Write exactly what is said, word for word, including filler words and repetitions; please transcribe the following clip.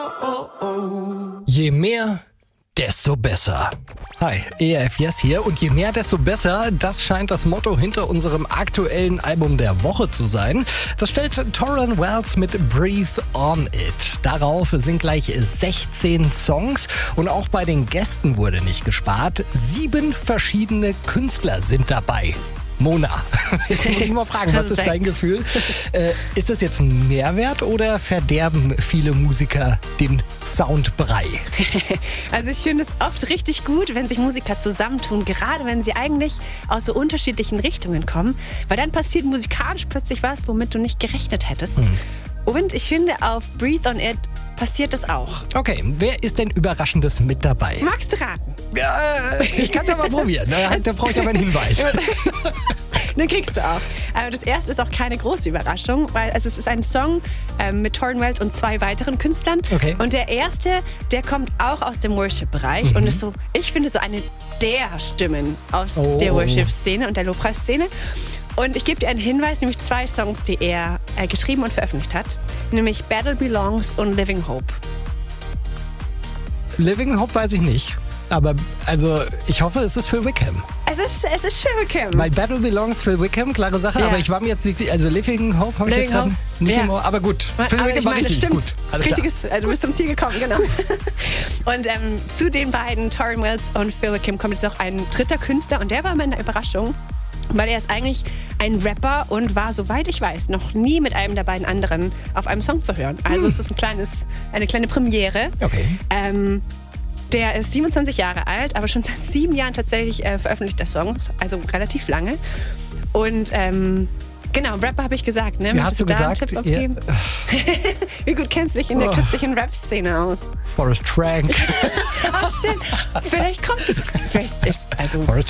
Je mehr, desto besser. Hi, E R F Yes hier und je mehr, desto besser, das scheint das Motto hinter unserem aktuellen Album der Woche zu sein. Das stellt Tauren Wells mit Breathe on It. Darauf sind gleich sechzehn Songs und auch bei den Gästen wurde nicht gespart. Sieben verschiedene Künstler sind dabei. Mona, jetzt muss ich mal fragen, was ist dein Gefühl? Äh, ist das jetzt ein Mehrwert oder verderben viele Musiker den Soundbrei? Also ich finde es oft richtig gut, wenn sich Musiker zusammentun, gerade wenn sie eigentlich aus so unterschiedlichen Richtungen kommen, weil dann passiert musikalisch plötzlich was, womit du nicht gerechnet hättest. Hm. Und ich finde, auf Breathe on It passiert das auch. Okay, wer ist denn Überraschendes mit dabei? Magst du raten? Ja, ich kann es ja mal probieren. Da, da brauche ich aber einen Hinweis. Den kriegst du auch. Aber das erste ist auch keine große Überraschung, weil also es ist ein Song ähm, mit Tauren Wells und zwei weiteren Künstlern. Okay. Und der erste, der kommt auch aus dem Worship-Bereich mhm. und ist so, ich finde so eine der Stimmen aus oh. der Worship-Szene und der Lobpreisszene. Und ich gebe dir einen Hinweis, nämlich zwei Songs, die er äh, geschrieben und veröffentlicht hat, nämlich Battle Belongs und Living Hope. Living Hope weiß ich nicht. Aber also ich hoffe, es ist Phil Wickham. Es ist, es ist Phil Wickham. Weil Battle Belongs Phil Wickham, klare Sache. Ja. Aber ich war mir jetzt nicht sicher. Also Living Hope habe ich jetzt gerade nicht ja. im Ohr. Aber gut, Phil aber Wickham war richtig stimmt. gut. Alles Richtiges, also du bist zum Ziel gekommen, genau. Und ähm, zu den beiden, Tauren Wells und Phil Wickham, kommt jetzt auch ein dritter Künstler. Und der war mir eine Überraschung, weil er ist eigentlich ein Rapper und war, soweit ich weiß, noch nie mit einem der beiden anderen auf einem Song zu hören. Also hm. es ist ein kleines, eine kleine Premiere. Okay. Ähm, Der ist siebenundzwanzig Jahre alt, aber schon seit sieben Jahren tatsächlich äh, veröffentlicht der Song, also relativ lange. Und ähm, genau, Rapper habe ich gesagt, ne? Wie hast du da gesagt? Einen Tipp abgeben? Ja. Wie gut kennst du dich in der oh. christlichen Rap-Szene aus? Forrest Frank. Ach stimmt, vielleicht kommt es. Vielleicht, also Forrest